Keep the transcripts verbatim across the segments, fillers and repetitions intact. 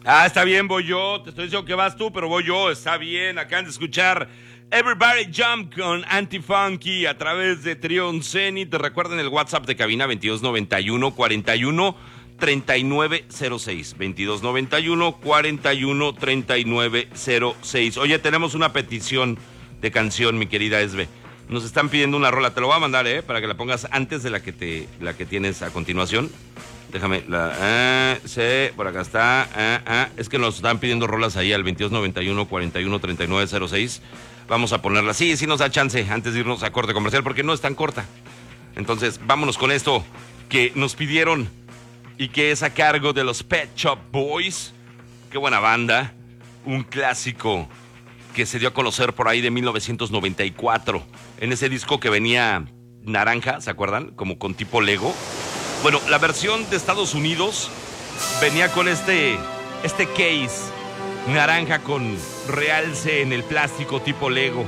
Ah, está bien, voy yo. Te estoy diciendo que vas tú, pero voy yo. Está bien. Acaban de escuchar Everybody Jump con Anti-Funky a través de Trion Zenith. Te recuerden el WhatsApp de cabina veintidós noventa y uno, cuarenta y uno, treinta y nueve cero seis. veintidós noventa y uno, cuarenta y uno, treinta y nueve cero seis. Oye, tenemos una petición de canción, mi querida Esbe. Nos están pidiendo una rola. Te lo voy a mandar, ¿eh? Para que la pongas antes de la que, te, la que tienes a continuación. Déjame, la, ah, sí, por acá está, ah, ah, es que nos están pidiendo rolas ahí al veintidós noventa y uno, cuarenta y uno, treinta y nueve cero seis. Vamos a ponerla, sí, sí nos da chance antes de irnos a corte comercial porque no es tan corta. Entonces, vámonos con esto que nos pidieron y que es a cargo de los Pet Shop Boys. Qué buena banda, un clásico que se dio a conocer por ahí de mil novecientos noventa y cuatro. En ese disco que venía naranja, ¿se acuerdan? Como con tipo Lego. Bueno, la versión de Estados Unidos venía con este, este case naranja con realce en el plástico tipo Lego.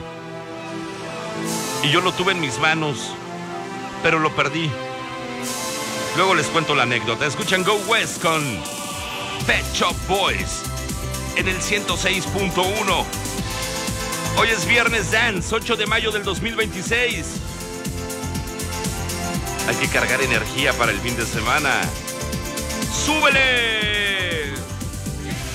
Y yo lo tuve en mis manos, pero lo perdí. Luego les cuento la anécdota. Escuchan Go West con Pet Shop Boys en el ciento seis punto uno. Hoy es Viernes Dance, ocho de mayo del dos mil veintiséis. Hay que cargar energía para el fin de semana. ¡Súbele!